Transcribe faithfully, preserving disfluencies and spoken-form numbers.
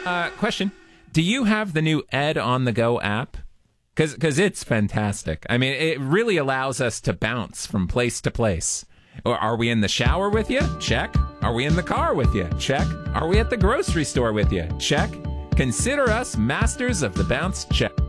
Uh, question. Do you have the new Ed on the Go app? Because because it's fantastic. I mean, it really allows us to bounce from place to place. Or are we in the shower with you? Check. Are we in the car with you? Check. Are we at the grocery store with you? Check. Consider us masters of the bounce check.